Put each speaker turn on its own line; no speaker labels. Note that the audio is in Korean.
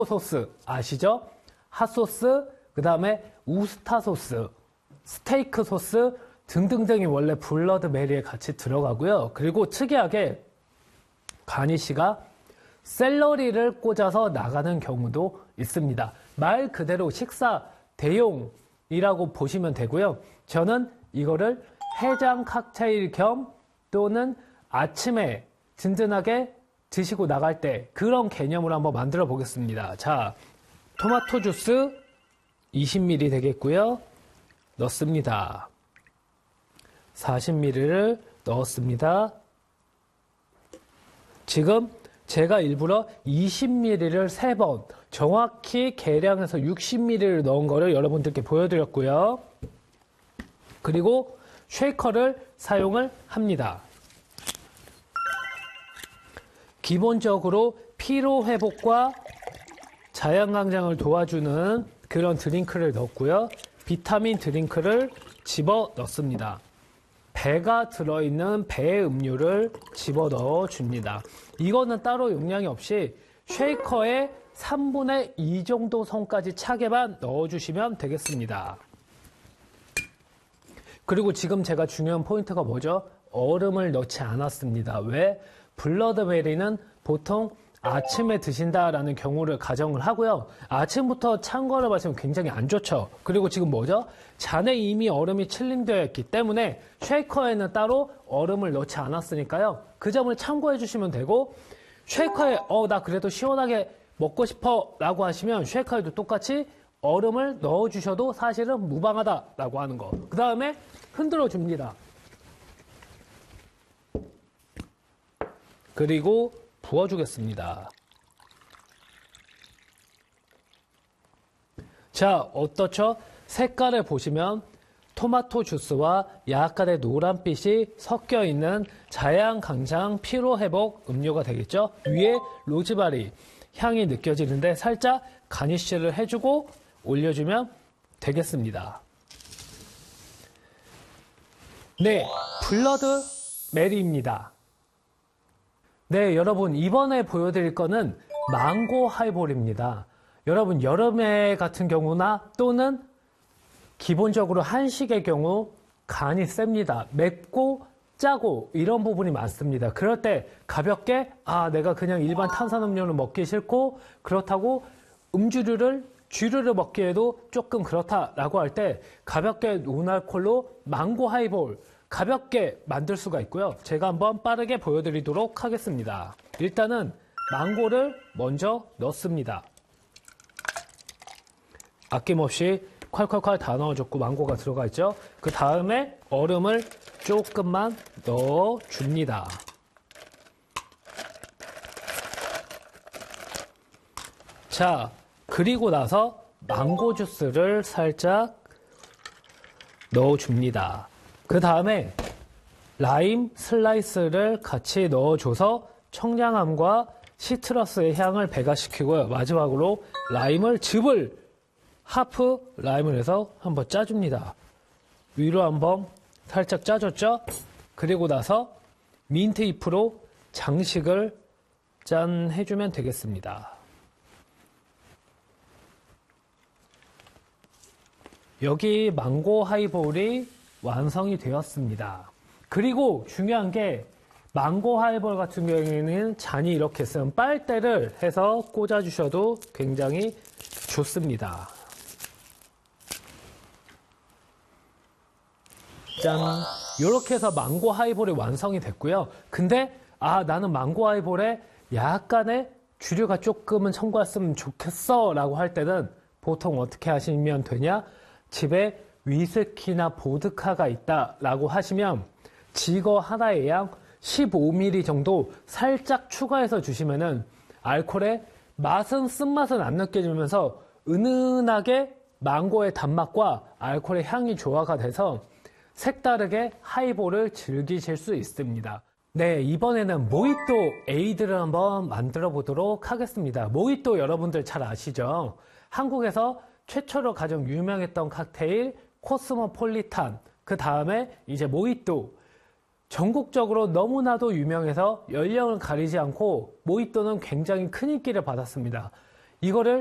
소스 아시죠? 핫소스, 그 다음에 우스타 소스, 스테이크 소스 등등등이 원래 블러드 메리에 같이 들어가고요. 그리고 특이하게 가니쉬가 샐러리를 꽂아서 나가는 경우도 있습니다. 말 그대로 식사 대용이라고 보시면 되고요. 저는 이거를 해장 칵테일 겸 또는 아침에 든든하게 드시고 나갈 때 그런 개념으로 한번 만들어 보겠습니다. 자, 토마토 주스 20ml 되겠고요. 넣습니다. 40ml를 넣었습니다. 지금 제가 일부러 20ml를 3번 정확히 계량해서 60ml를 넣은 거를 여러분들께 보여드렸고요. 그리고 쉐이커를 사용을 합니다. 기본적으로 피로 회복과 자양강장을 도와주는 그런 드링크를 넣었고요. 비타민 드링크를 집어 넣습니다. 배가 들어있는 배 음료를 집어 넣어 줍니다. 이거는 따로 용량이 없이 쉐이커에 3분의 2 정도 선까지 차게만 넣어주시면 되겠습니다. 그리고 지금 제가 중요한 포인트가 뭐죠? 얼음을 넣지 않았습니다. 왜? 블러드베리는 보통 아침에 드신다라는 경우를 가정을 하고요. 아침부터 찬 거를 마시면 굉장히 안 좋죠. 그리고 지금 뭐죠? 잔에 이미 얼음이 칠링되어 있기 때문에 쉐이커에는 따로 얼음을 넣지 않았으니까요. 그 점을 참고해 주시면 되고, 쉐이커에 나 그래도 시원하게 먹고 싶어 라고 하시면 쉐이커에도 똑같이 얼음을 넣어 주셔도 사실은 무방하다라고 하는 거. 그 다음에 흔들어 줍니다. 그리고 부어주겠습니다. 자, 어떻죠? 색깔을 보시면 토마토 주스와 약간의 노란빛이 섞여 있는 자양강장 피로회복 음료가 되겠죠? 위에 로즈베리 향이 느껴지는데 살짝 가니쉬를 해주고 올려주면 되겠습니다. 네, 블러드 메리입니다. 네, 여러분 이번에 보여드릴 거는 망고 하이볼입니다. 여러분 여름에 같은 경우나 또는 기본적으로 한식의 경우 간이 셉니다. 맵고 짜고 이런 부분이 많습니다. 그럴 때 가볍게 내가 그냥 일반 탄산음료를 먹기 싫고 그렇다고 쥐류를 먹기에도 조금 그렇다라고 할 때 가볍게 노알콜로 망고 하이볼 가볍게 만들 수가 있고요. 제가 한번 빠르게 보여드리도록 하겠습니다. 일단은 망고를 먼저 넣습니다. 아낌없이 콸콸콸 다 넣어줬고 망고가 들어가 있죠. 그 다음에 얼음을 조금만 넣어줍니다. 자, 그리고 나서 망고 주스를 살짝 넣어줍니다. 그 다음에 라임 슬라이스를 같이 넣어줘서 청량함과 시트러스의 향을 배가시키고요. 마지막으로 라임을 하프 라임을 해서 한번 짜줍니다. 위로 한번 살짝 짜줬죠? 그리고 나서 민트 잎으로 장식을 짠 해주면 되겠습니다. 여기 망고 하이볼이 완성이 되었습니다. 그리고 중요한 게 망고 하이볼 같은 경우에는 잔이 이렇게 있으면 빨대를 해서 꽂아주셔도 굉장히 좋습니다. 짠! 이렇게 해서 망고 하이볼이 완성이 됐고요. 근데 나는 망고 하이볼에 약간의 주류가 조금은 첨가했으면 좋겠어 라고 할 때는 보통 어떻게 하시면 되냐? 집에 위스키나 보드카가 있다라고 하시면 지거 하나의 양 15ml 정도 살짝 추가해서 주시면은 알코올의 쓴맛은 안 느껴지면서 은은하게 망고의 단맛과 알코올의 향이 조화가 돼서 색다르게 하이볼을 즐기실 수 있습니다. 네, 이번에는 모히또 에이드를 한번 만들어 보도록 하겠습니다. 모히또 여러분들 잘 아시죠? 한국에서 최초로 가장 유명했던 칵테일 코스모폴리탄, 그 다음에 이제 모히또, 전국적으로 너무나도 유명해서 연령을 가리지 않고 모히또는 굉장히 큰 인기를 받았습니다. 이거를